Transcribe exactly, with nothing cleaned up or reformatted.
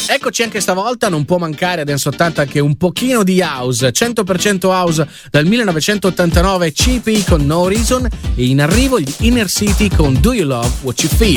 Eccoci anche stavolta, non può mancare a Dance ottanta anche un pochino di house, cento per cento house dal millenovecentottantanove, C P con No Reason, e in arrivo gli Inner City con Do You Love What You Feel.